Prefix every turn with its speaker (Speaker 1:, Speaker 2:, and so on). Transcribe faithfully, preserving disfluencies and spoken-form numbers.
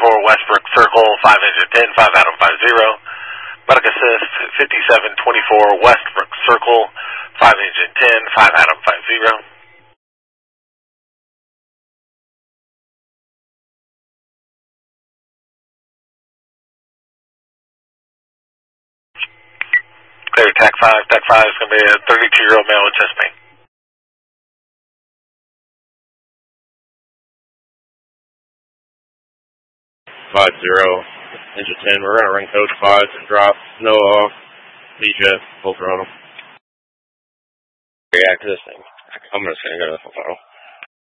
Speaker 1: twenty-four Westbrook Circle, five engine ten, five Adam five zero. Medic assist, fifty-seven twenty-four Westbrook Circle, five engine ten, five Adam five zero. Clear, T A C five. T A C five is going to be a thirty-two-year-old male with chest pain.
Speaker 2: five zero, engine ten, we're going to ring code five to drop, snow off, V-jet, full throttle.
Speaker 3: React to this thing. I'm just going to go to the full throttle.